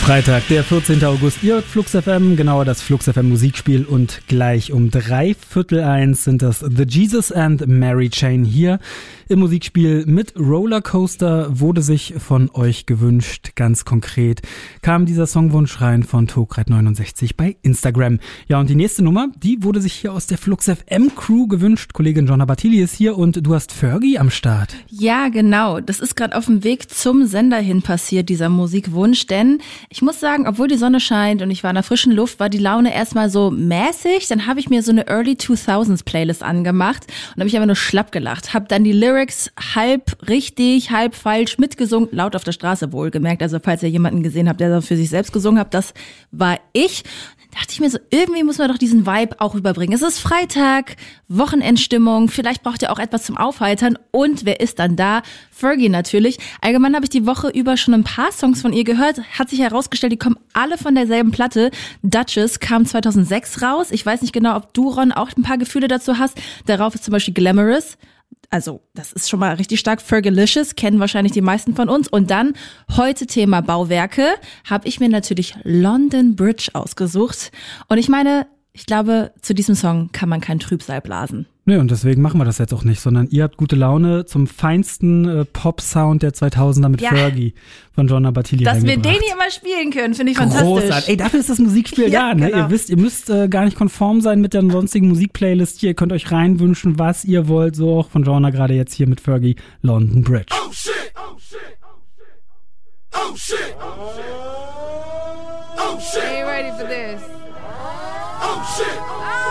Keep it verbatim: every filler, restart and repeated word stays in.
Freitag, der vierzehnten August, ihr hört Flux F M, genauer das Flux F M Musikspiel und gleich um drei Viertel eins sind das The Jesus and Mary Chain hier im Musikspiel mit Rollercoaster. Wurde sich von euch gewünscht, ganz konkret kam dieser Songwunsch rein von Togreit neunundsechzig bei Instagram. Ja, und die nächste Nummer, die wurde sich hier aus der Flux F M Crew gewünscht. Kollegin Jonna Bartili ist hier und du hast Fergie am Start. Ja, genau, das ist gerade auf dem Weg zum Sender hin passiert, dieser Musikwunsch, denn ich muss sagen, obwohl die Sonne scheint und ich war in der frischen Luft, war die Laune erstmal so mäßig. Dann habe ich mir so eine Early zweitausends Playlist angemacht und habe ich aber nur schlapp gelacht. Habe dann die Lyrics halb richtig, halb falsch mitgesungen, laut auf der Straße wohlgemerkt. Also falls ihr jemanden gesehen habt, der für sich selbst gesungen hat, das war ich. Dachte ich mir so, irgendwie muss man doch diesen Vibe auch überbringen. Es ist Freitag, Wochenendstimmung, vielleicht braucht ihr auch etwas zum Aufheitern. Und wer ist dann da? Fergie natürlich. Allgemein habe ich die Woche über schon ein paar Songs von ihr gehört. Hat sich herausgestellt, die kommen alle von derselben Platte. Duchess kam zweitausendsechs raus. Ich weiß nicht genau, ob du, Ron, auch ein paar Gefühle dazu hast. Darauf ist zum Beispiel Glamorous. Also, das ist schon mal richtig stark. Fergalicious kennen wahrscheinlich die meisten von uns. Und dann, heute Thema Bauwerke, habe ich mir natürlich London Bridge ausgesucht. Und ich meine, ich glaube, zu diesem Song kann man kein Trübsal blasen. Nö, und deswegen machen wir das jetzt auch nicht, sondern ihr habt gute Laune zum feinsten äh, Pop-Sound der zweitausender mit ja. Fergie von Jonna Bartili Dass wir den hier mal spielen können, finde ich fantastisch. Großartig. Ey, dafür ist das Musikspiel ja, da, ne? Genau. Ihr wisst, ihr müsst äh, gar nicht konform sein mit der sonstigen Musikplaylist hier. Ihr könnt euch reinwünschen, was ihr wollt. So auch von Jonna gerade jetzt hier mit Fergie, London Bridge. Oh shit, oh shit, oh shit, oh shit, oh shit. Are you ready for this? Oh shit.